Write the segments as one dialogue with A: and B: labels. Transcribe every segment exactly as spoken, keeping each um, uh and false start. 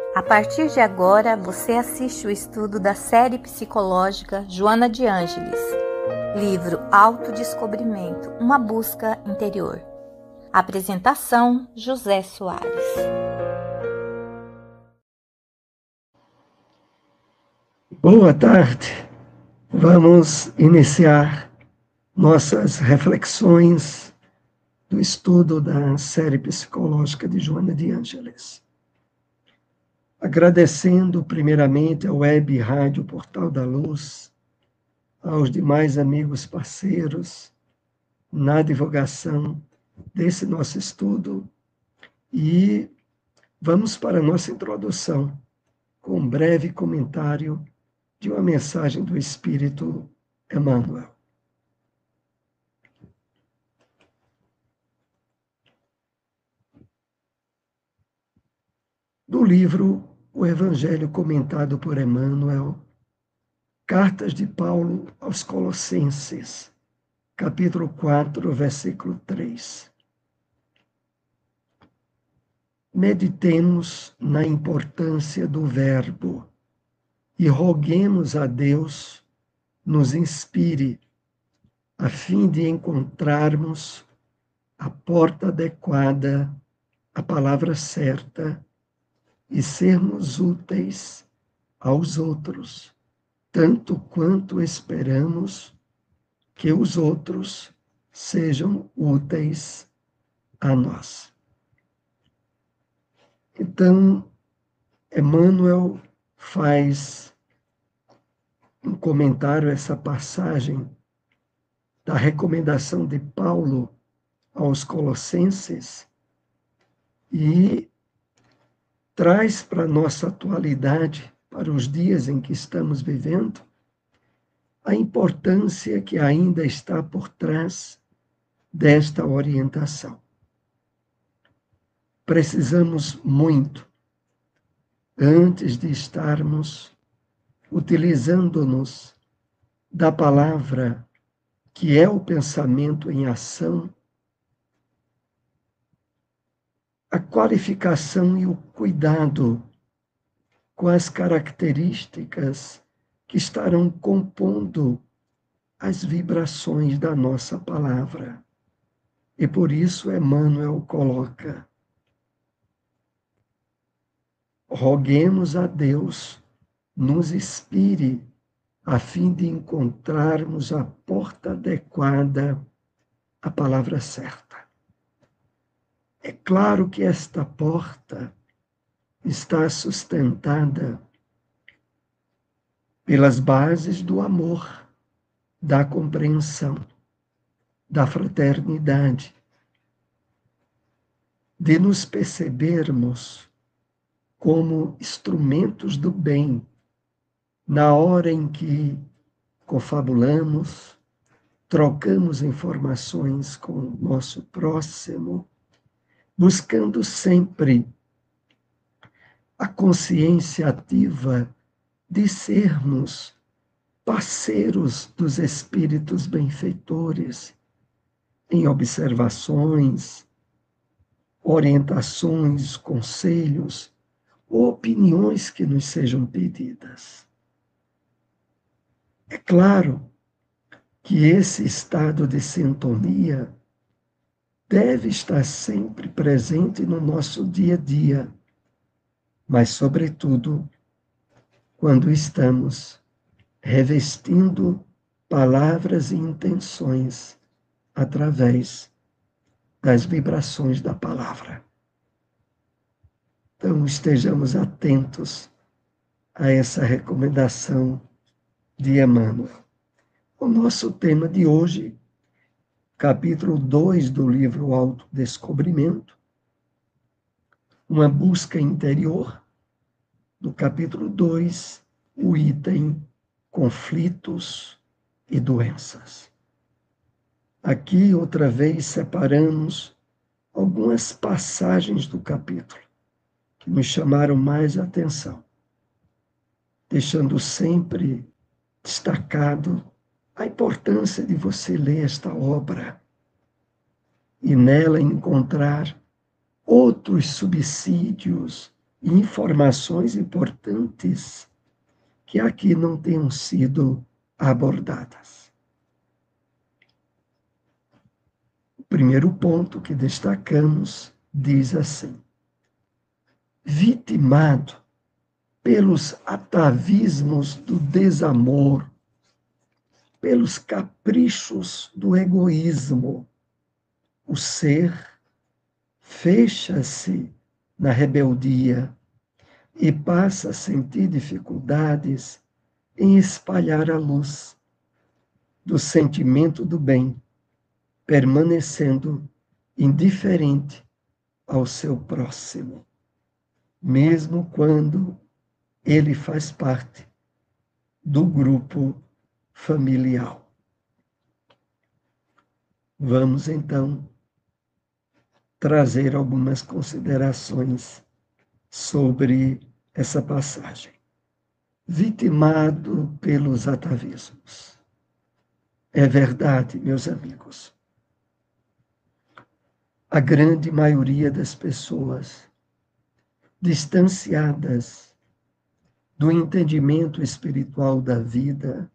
A: A partir de agora, você assiste o estudo da série psicológica Joana de Ângeles, livro Autodescobrimento, uma busca interior. Apresentação, José Soares.
B: Boa tarde. Vamos iniciar nossas reflexões do estudo da série psicológica de Joana de Ângeles. Agradecendo primeiramente ao Web Rádio Portal da Luz, aos demais amigos parceiros na divulgação desse nosso estudo, e vamos para a nossa introdução com um breve comentário de uma mensagem do Espírito Emmanuel. Do livro O Evangelho comentado por Emmanuel, Cartas de Paulo aos Colossenses, capítulo quatro, versículo três. Meditemos na importância do verbo e roguemos a Deus nos inspire, a fim de encontrarmos a porta adequada, a palavra certa, e sermos úteis aos outros, tanto quanto esperamos que os outros sejam úteis a nós. Então, Emmanuel faz um comentário a essa passagem da recomendação de Paulo aos Colossenses e traz para a nossa atualidade, para os dias em que estamos vivendo, a importância que ainda está por trás desta orientação. Precisamos muito, antes de estarmos utilizando-nos da palavra que é o pensamento em ação, a qualificação e o cuidado com as características que estarão compondo as vibrações da nossa palavra. E por isso Emmanuel coloca: roguemos a Deus nos inspire a fim de encontrarmos a porta adequada, a palavra certa. É claro que esta porta está sustentada pelas bases do amor, da compreensão, da fraternidade, de nos percebermos como instrumentos do bem, na hora em que confabulamos, trocamos informações com o nosso próximo, buscando sempre a consciência ativa de sermos parceiros dos espíritos benfeitores em observações, orientações, conselhos, opiniões que nos sejam pedidas. É claro que esse estado de sintonia deve estar sempre presente no nosso dia a dia, mas, sobretudo, quando estamos revestindo palavras e intenções através das vibrações da palavra. Então, estejamos atentos a essa recomendação de Emmanuel. O nosso tema de hoje, capítulo dois do livro Autodescobrimento, uma busca interior, no capítulo dois, o item conflitos e doenças. Aqui, outra vez, separamos algumas passagens do capítulo que nos chamaram mais a atenção, deixando sempre destacado a importância de você ler esta obra e nela encontrar outros subsídios, informações importantes que aqui não tenham sido abordadas. O primeiro ponto que destacamos diz assim: vitimado pelos atavismos do desamor, pelos caprichos do egoísmo, o ser fecha-se na rebeldia e passa a sentir dificuldades em espalhar a luz do sentimento do bem, permanecendo indiferente ao seu próximo, mesmo quando ele faz parte do grupo familiar. Vamos então trazer algumas considerações sobre essa passagem. Vitimado pelos atavismos. É verdade, meus amigos. A grande maioria das pessoas distanciadas do entendimento espiritual da vida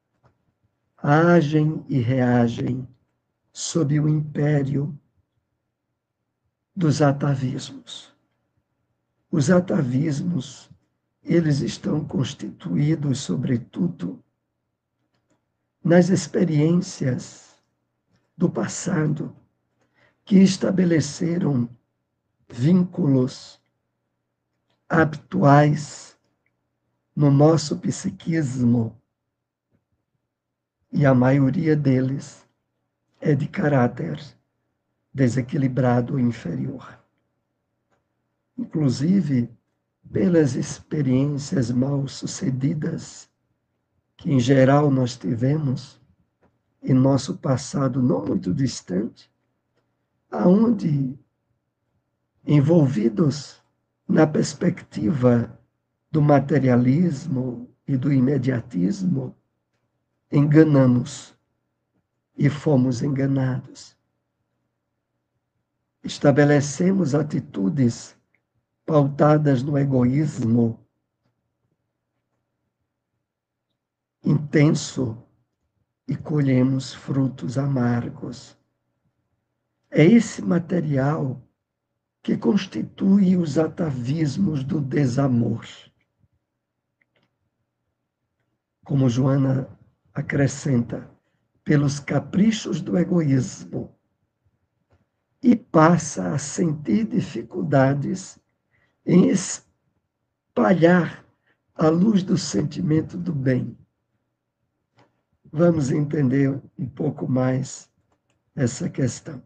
B: agem e reagem sob o império dos atavismos. Os atavismos, eles estão constituídos, sobretudo, nas experiências do passado que estabeleceram vínculos habituais no nosso psiquismo, e a maioria deles é de caráter desequilibrado ou inferior. Inclusive, pelas experiências mal sucedidas que, em geral, nós tivemos em nosso passado não muito distante, aonde, envolvidos na perspectiva do materialismo e do imediatismo, enganamos e fomos enganados. Estabelecemos atitudes pautadas no egoísmo intenso e colhemos frutos amargos. É esse material que constitui os atavismos do desamor. Como Joana acrescenta, pelos caprichos do egoísmo, e passa a sentir dificuldades em espalhar a luz do sentimento do bem. Vamos entender um pouco mais essa questão.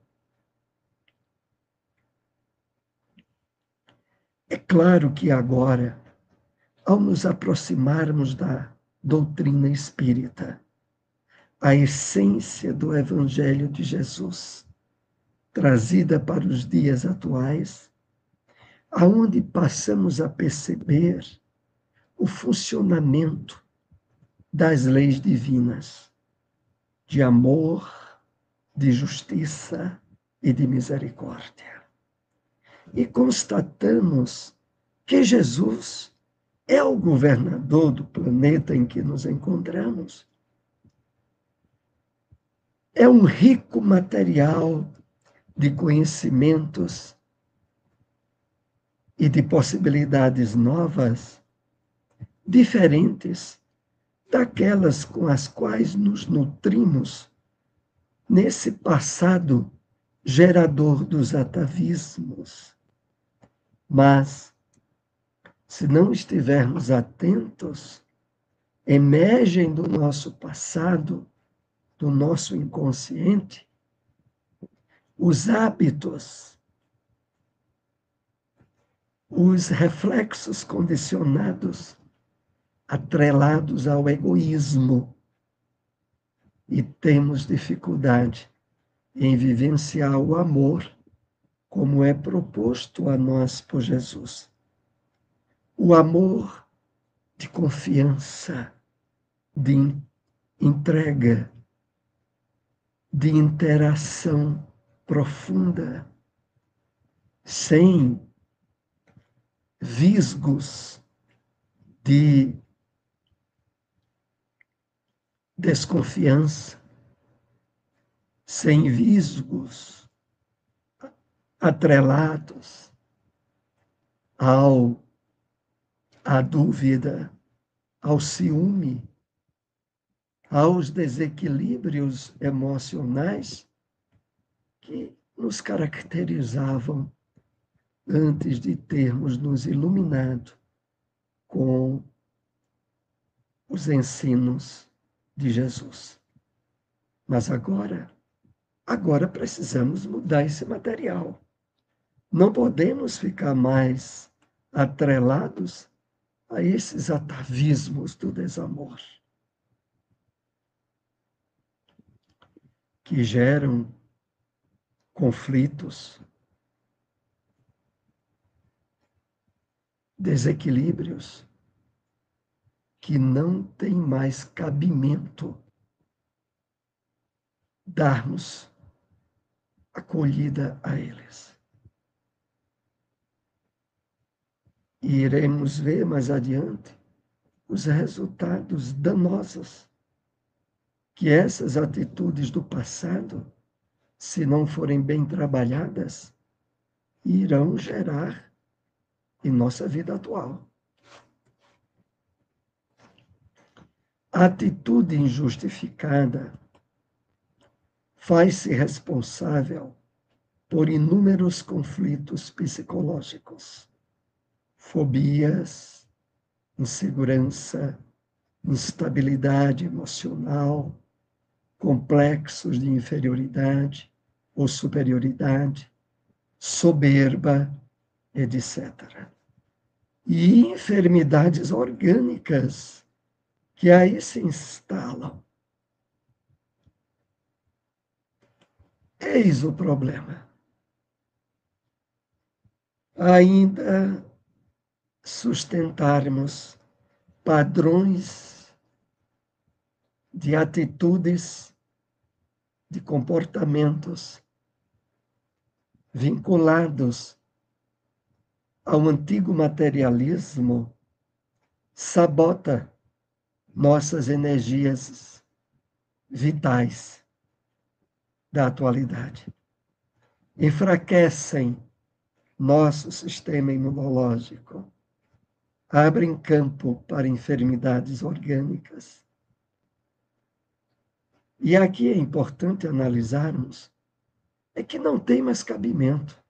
B: É claro que agora, ao nos aproximarmos da doutrina espírita, a essência do Evangelho de Jesus, trazida para os dias atuais, aonde passamos a perceber o funcionamento das leis divinas, de amor, de justiça e de misericórdia. E constatamos que Jesus é o governador do planeta em que nos encontramos. É um rico material de conhecimentos e de possibilidades novas, diferentes daquelas com as quais nos nutrimos nesse passado gerador dos atavismos. Mas, se não estivermos atentos, emergem do nosso passado, do nosso inconsciente, os hábitos, os reflexos condicionados, atrelados ao egoísmo, e temos dificuldade em vivenciar o amor como é proposto a nós por Jesus. O amor de confiança, de entrega, de interação profunda, sem visgos de desconfiança, sem visgos atrelados ao, à dúvida, ao ciúme, aos desequilíbrios emocionais que nos caracterizavam antes de termos nos iluminado com os ensinos de Jesus. Mas agora, agora precisamos mudar esse material. Não podemos ficar mais atrelados a esses atavismos do desamor, que geram conflitos, desequilíbrios, que não tem mais cabimento darmos acolhida a eles. E iremos ver mais adiante os resultados danosos que essas atitudes do passado, se não forem bem trabalhadas, irão gerar em nossa vida atual. A atitude injustificada faz-se responsável por inúmeros conflitos psicológicos, fobias, insegurança, instabilidade emocional, complexos de inferioridade ou superioridade, soberba, etcétera. E enfermidades orgânicas que aí se instalam. Eis o problema. Ainda sustentarmos padrões de atitudes, de comportamentos vinculados ao antigo materialismo, sabota nossas energias vitais da atualidade. Enfraquecem nosso sistema imunológico, abrem campo para enfermidades orgânicas. E aqui é importante analisarmos é que não tem mais cabimento.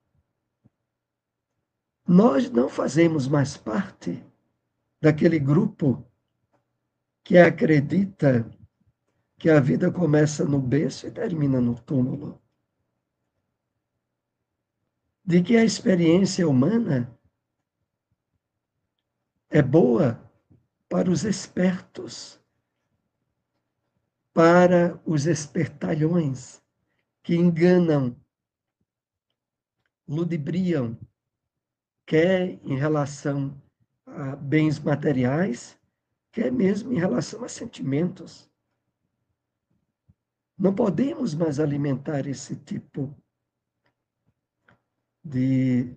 B: Nós não fazemos mais parte daquele grupo que acredita que a vida começa no berço e termina no túmulo. De que a experiência humana é boa para os espertos, para os espertalhões que enganam, ludibriam, quer em relação a bens materiais, quer mesmo em relação a sentimentos. Não podemos mais alimentar esse tipo de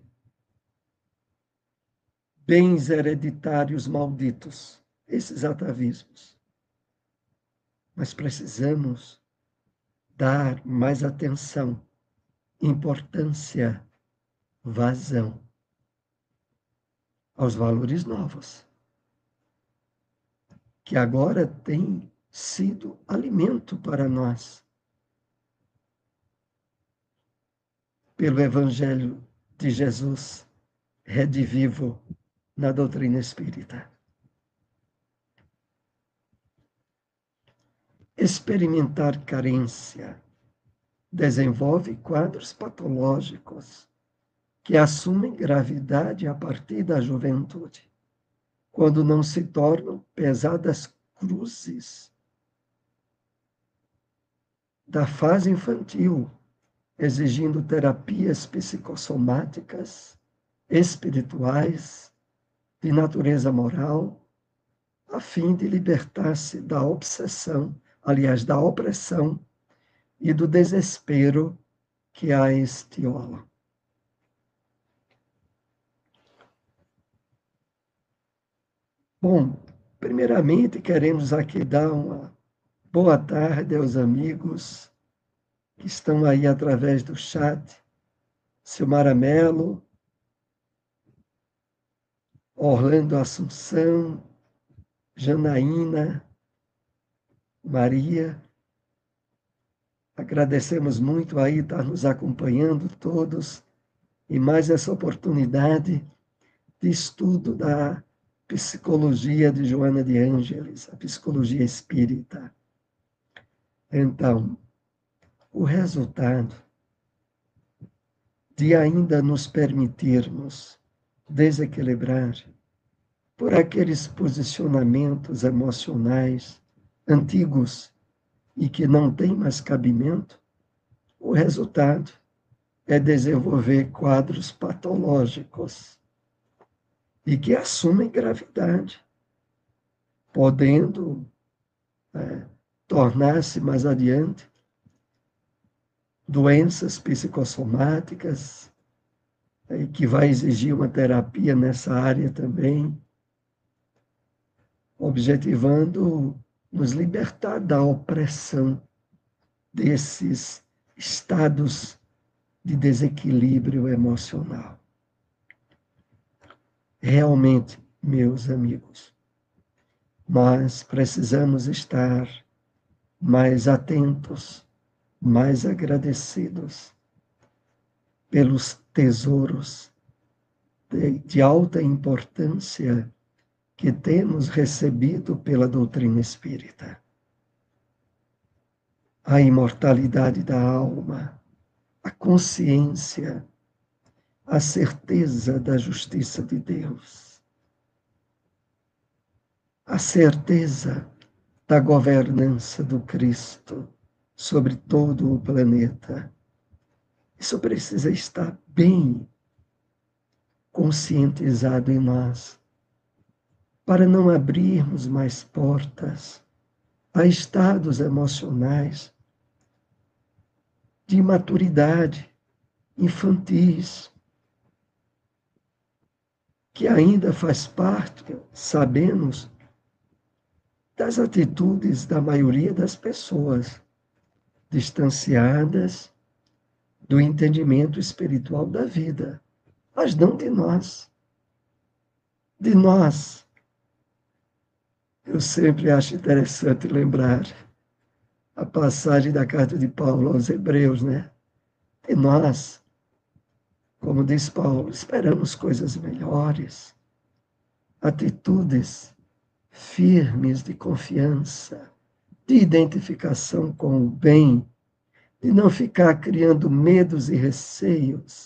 B: bens hereditários malditos, esses atavismos. Mas precisamos dar mais atenção, importância, vazão aos valores novos, que agora têm sido alimento para nós pelo Evangelho de Jesus, redivivo na doutrina espírita. Experimentar carência desenvolve quadros patológicos que assumem gravidade a partir da juventude, quando não se tornam pesadas cruzes da fase infantil, exigindo terapias psicossomáticas, espirituais, de natureza moral, a fim de libertar-se da obsessão, aliás, da opressão e do desespero que a estiolam. Bom, primeiramente queremos aqui dar uma boa tarde aos amigos que estão aí através do chat. Silmara Mello, Orlando Assunção, Janaína, Maria. Agradecemos muito aí estar nos acompanhando todos e mais essa oportunidade de estudo da psicologia de Joana de Ângeles, a psicologia espírita. Então, o resultado de ainda nos permitirmos desequilibrar por aqueles posicionamentos emocionais antigos e que não têm mais cabimento, o resultado é desenvolver quadros patológicos e que assumem gravidade, podendo é, tornar-se mais adiante doenças psicossomáticas, é, que vai exigir uma terapia nessa área também, objetivando nos libertar da opressão desses estados de desequilíbrio emocional. Realmente, meus amigos, nós precisamos estar mais atentos, mais agradecidos pelos tesouros de, de alta importância que temos recebido pela doutrina espírita. A imortalidade da alma, a consciência, a certeza da justiça de Deus, a certeza da governança do Cristo sobre todo o planeta. Isso precisa estar bem conscientizado em nós, para não abrirmos mais portas a estados emocionais de imaturidade, infantis, que ainda faz parte, sabemos, das atitudes da maioria das pessoas, distanciadas do entendimento espiritual da vida, mas não de nós. De nós. Eu sempre acho interessante lembrar a passagem da carta de Paulo aos Hebreus, né? De nós, como diz Paulo, esperamos coisas melhores, atitudes firmes de confiança, de identificação com o bem, de não ficar criando medos e receios,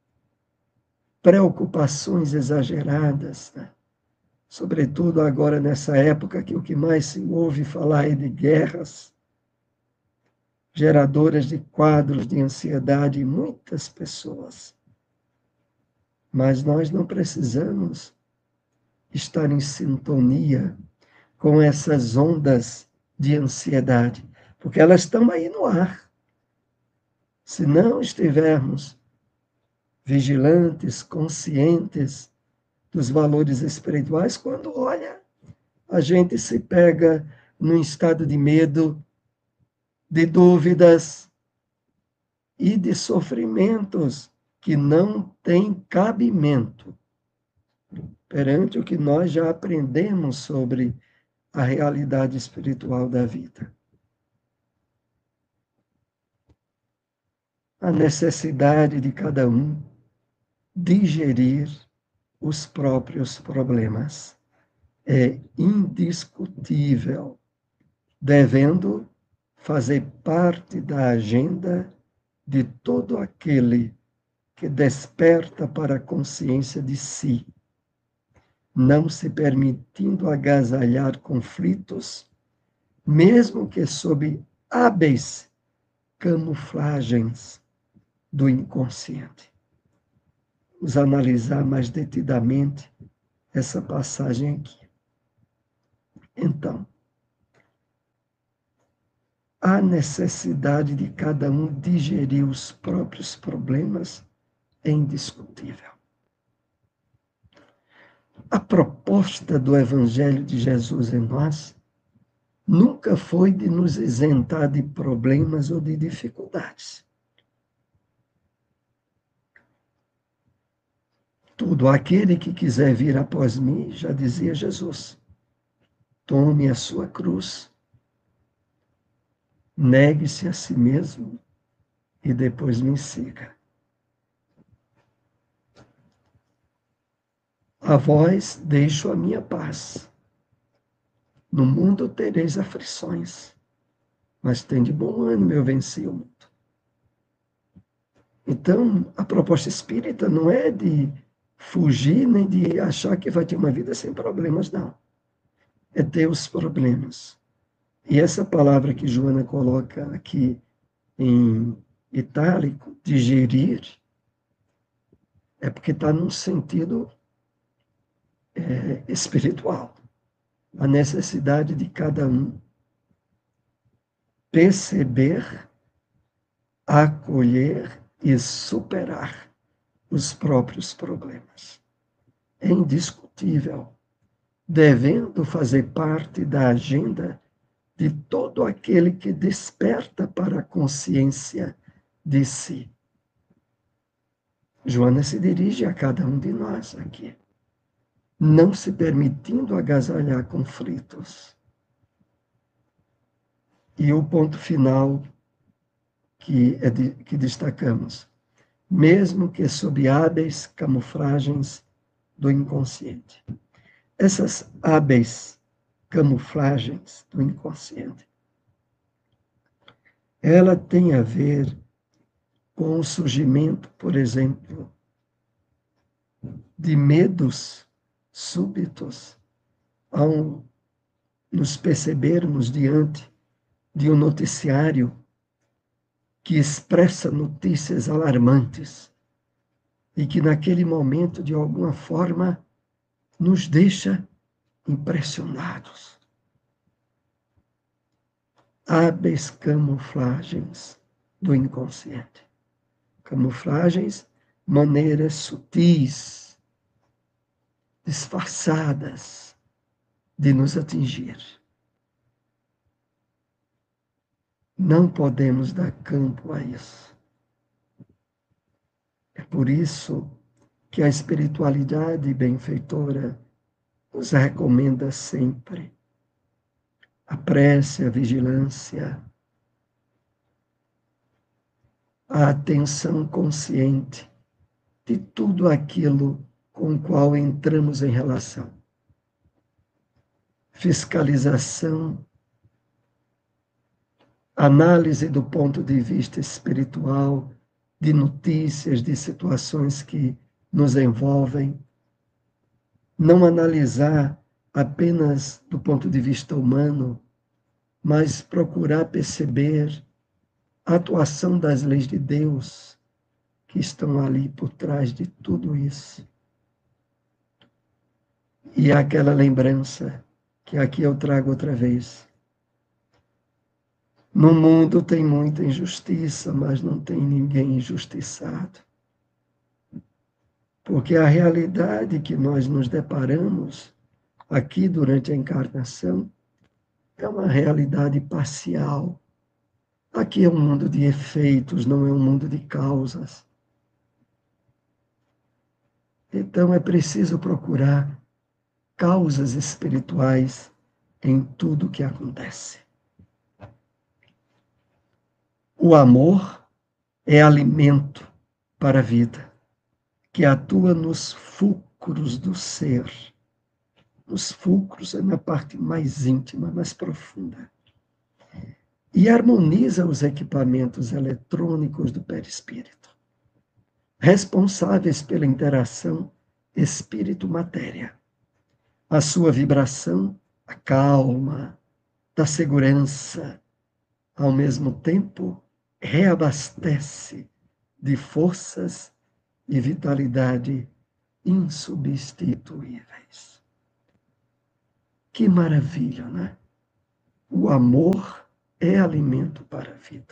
B: preocupações exageradas, né? Sobretudo agora nessa época que o que mais se ouve falar é de guerras, geradoras de quadros de ansiedade em muitas pessoas. Mas nós não precisamos estar em sintonia com essas ondas de ansiedade, porque elas estão aí no ar. Se não estivermos vigilantes, conscientes dos valores espirituais, quando olha, a gente se pega num estado de medo, de dúvidas e de sofrimentos que não têm cabimento perante o que nós já aprendemos sobre a realidade espiritual da vida. A necessidade de cada um digerir os próprios problemas é indiscutível, devendo fazer parte da agenda de todo aquele que desperta para a consciência de si, não se permitindo agasalhar conflitos, mesmo que sob hábeis camuflagens do inconsciente. Vamos analisar mais detidamente essa passagem aqui. Então, a necessidade de cada um digerir os próprios problemas é indiscutível. A proposta do Evangelho de Jesus em nós nunca foi de nos isentar de problemas ou de dificuldades. Todo aquele que quiser vir após mim, já dizia Jesus, tome a sua cruz, negue-se a si mesmo e depois me siga. A vós deixo a minha paz. No mundo tereis aflições, mas tende bom ânimo, eu venci o mundo. Então, a proposta espírita não é de fugir nem de achar que vai ter uma vida sem problemas, não. É ter os problemas. E essa palavra que Joana coloca aqui em itálico, digerir, é porque está num sentido é, espiritual. A necessidade de cada um perceber, acolher e superar os próprios problemas. É indiscutível, devendo fazer parte da agenda de todo aquele que desperta para a consciência de si. Joana se dirige a cada um de nós aqui, não se permitindo agasalhar conflitos. E o ponto final que, é de, que destacamos, mesmo que sob hábeis camuflagens do inconsciente. Essas hábeis camuflagens do inconsciente, ela tem a ver com o surgimento, por exemplo, de medos súbitos ao nos percebermos diante de um noticiário que expressa notícias alarmantes e que naquele momento, de alguma forma, nos deixa impressionados. Hábeis camuflagens do inconsciente. Camuflagens, maneiras sutis, disfarçadas de nos atingir. Não podemos dar campo a isso. É por isso que a espiritualidade benfeitora nos recomenda sempre a prece, a vigilância, a atenção consciente de tudo aquilo com o qual entramos em relação. Fiscalização, análise do ponto de vista espiritual, de notícias, de situações que nos envolvem. Não analisar apenas do ponto de vista humano, mas procurar perceber a atuação das leis de Deus que estão ali por trás de tudo isso. E aquela lembrança que aqui eu trago outra vez. No mundo tem muita injustiça, mas não tem ninguém injustiçado. Porque a realidade que nós nos deparamos aqui durante a encarnação é uma realidade parcial. Aqui é um mundo de efeitos, não é um mundo de causas. Então é preciso procurar causas espirituais em tudo o que acontece. O amor é alimento para a vida, que atua nos fulcros do ser. Nos fulcros é na parte mais íntima, mais profunda. E harmoniza os equipamentos eletrônicos do perispírito, responsáveis pela interação espírito-matéria. A sua vibração, a calma, da segurança, ao mesmo tempo, reabastece de forças e vitalidade insubstituíveis. Que maravilha, né? O amor é alimento para a vida.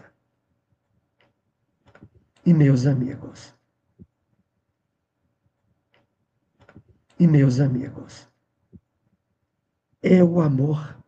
B: E, meus amigos, e meus amigos. É o amor